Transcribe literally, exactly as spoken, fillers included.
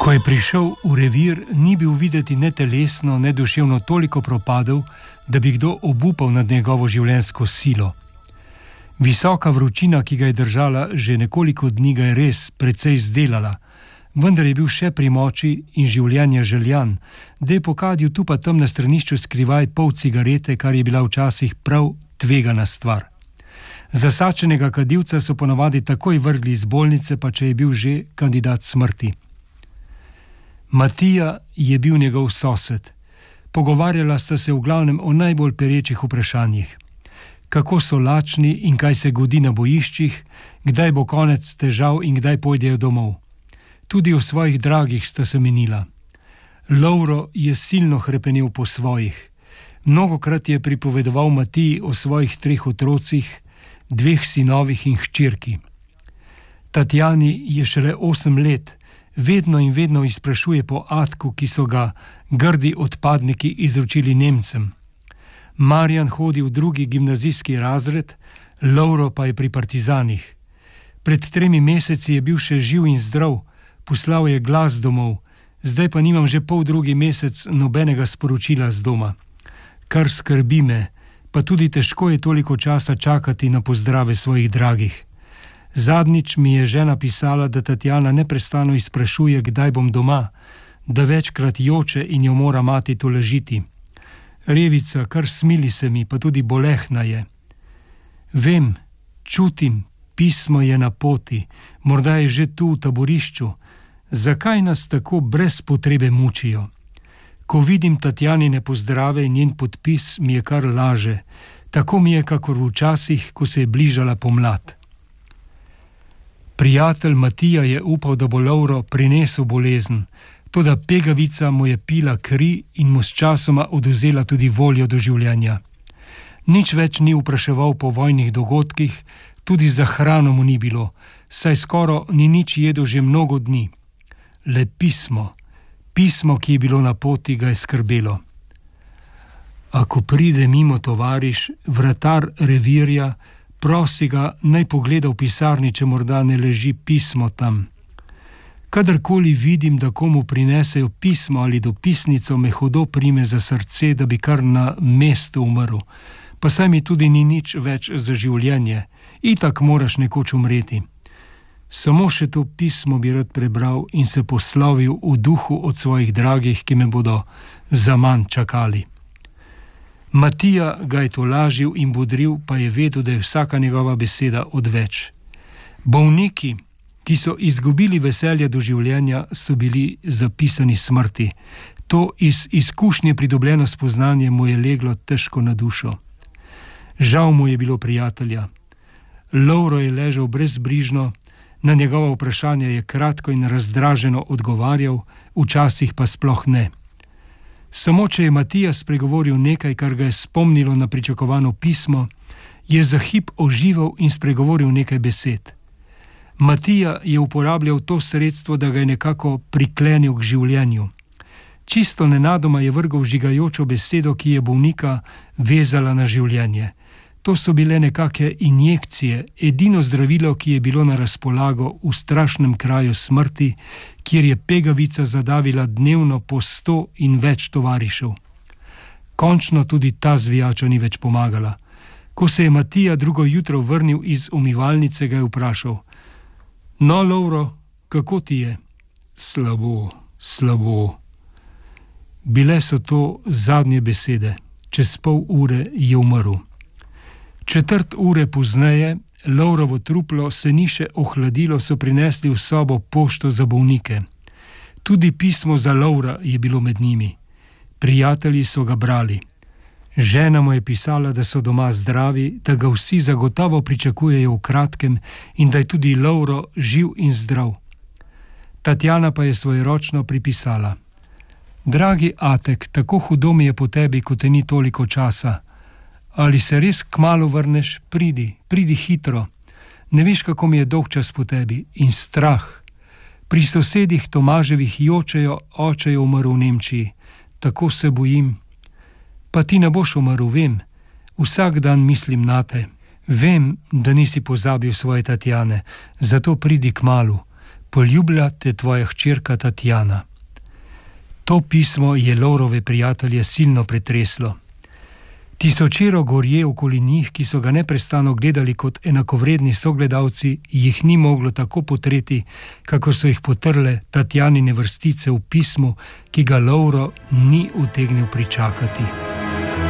Ko je prišel v revir, ni bil videti ne telesno, ne duševno toliko propadel, da bi kdo obupal nad njegovo življenjsko silo. Visoka vročina, ki ga je držala že nekoliko dni, ga je res precej zdelala, vendar je bil še pri moči in življenja željan, da je pokadil tu pa tam na stranišču skrivaj pol cigarete, kar je bila včasih prav tvegana stvar. Zasačenega kadilca so ponavadi takoj vrgli iz bolnice, pa če je bil že kandidat smrti. Matija je bil njegov sosed. Pogovarjala sta se v glavnem o najbolj perečih vprašanjih. Kako so lačni in kaj se godi na bojiščih, kdaj bo konec težav in kdaj pojdejo domov. Tudi o svojih dragih sta se menila. Lovro je silno hrepenel po svojih. Mnogokrat je pripovedoval Matiji o svojih treh otrocih, dveh sinovih in hčerki. Tatjani je šele osem let, vedno in vedno izprašuje po Atku, ki so ga grdi odpadniki izročili Nemcem. Marjan hodi v drugi gimnazijski razred, Lovro pa je pri partizanih. Pred tremi meseci je bil še živ in zdrav, poslal je glas domov, zdaj pa nimam že pol drugi mesec nobenega sporočila z doma. Kar skrbi me, pa tudi težko je toliko časa čakati na pozdrave svojih dragih. Zadnjič mi je žena pisala, da Tatjana neprestano izprašuje, kdaj bom doma, da večkrat joče in jo mora mati tolažiti. Revica, kar smili se mi, pa tudi bolehna je. Vem, čutim, pismo je na poti, morda je že tu v taborišču. Zakaj nas tako brez potrebe mučijo? Ko vidim Tatjanine pozdrave in njen podpis, mi je kar laže. Tako mi je, kakor včasih, ko se je bližala pomlad. Prijatelj Matija je upal, da bo Lovro prinesel bolezen, toda pegavica mu je pila kri in mu s časoma odvzela tudi voljo do življenja. Nič več ni vpraševal po vojnih dogodkih, tudi za hrano mu ni bilo, saj skoro ni nič jedel že mnogo dni. Le pismo, pismo, ki je bilo na poti, ga je skrbelo. Ako pride mimo tovariš, vratar revirja, prosi ga, naj pogleda v pisarni, če morda ne leži pismo tam. Kadarkoli vidim, da komu prinesejo pismo ali dopisnico, me hudo prime za srce, da bi kar na mestu umrl. Pa saj mi tudi ni nič več za življenje, itak moraš nekoč umreti. Samo še to pismo bi rad prebral in se poslovil v duhu od svojih dragih, ki me bodo zaman čakali. Matija ga je tolažil in bodril, pa je vedel, da je vsaka njegova beseda odveč. Bolniki, ki so izgubili veselje do življenja, so bili zapisani smrti. To iz izkušnje pridobljeno spoznanje mu je leglo težko na dušo. Žal mu je bilo prijatelja. Lovro je ležal brezbrižno, na njegova vprašanja je kratko in razdraženo odgovarjal, včasih pa sploh ne. Samo če je Matija spregovoril nekaj, kar ga je spomnilo na pričakovano pismo, je za hip ožival in spregovoril nekaj besed. Matija je uporabljal to sredstvo, da ga je nekako priklenil k življenju. Čisto nenadoma je vrgel žigajočo besedo, ki je bolnika vezala na življenje. To so bile nekake injekcije, edino zdravilo, ki je bilo na razpolago v strašnem kraju smrti, kjer je pegavica zadavila dnevno po sto in več tovarišev. Končno tudi ta zvijača ni več pomagala. Ko se je Matija drugo jutro vrnil iz umivalnice, ga je vprašal: No, Lovro, kako ti je? Slabo, slabo. Bile so to zadnje besede. Čez pol ure je umrl. Četrt ure pozneje, Lovrovo truplo se ni še ohladilo, so prinesli v sobo pošto za bolnike. Tudi pismo za Lovra je bilo med njimi. Prijatelji so ga brali. Žena mu je pisala, da so doma zdravi, da ga vsi zagotovo pričakujejo v kratkem in da je tudi Lovro živ in zdrav. Tatjana pa je svojeročno pripisala: Dragi Atek, tako hudo mi je po tebi, ko te ni toliko časa. Ali se res kmalu vrneš? Pridi, pridi hitro. Ne veš, kako mi je dolg čas po tebi in strah. Pri sosedih Tomaževih jočejo, oče je umrl v Nemčiji. Tako se bojim. Pa ti ne boš umrl, vem. Vsak dan mislim nate. Vem, da nisi pozabil svoje Tatjane, zato pridi kmalu. Poljublja te tvoja hčerka Tatjana. To pismo je Lovrove prijatelje silno pretreslo. Tisočero gorje okoli njih, ki so ga neprestano gledali kot enakovredni sogledalci, jih ni moglo tako potreti, kakor so jih potrle Tatjanine vrstice v pismu, ki ga Lovro ni utegnil pričakati.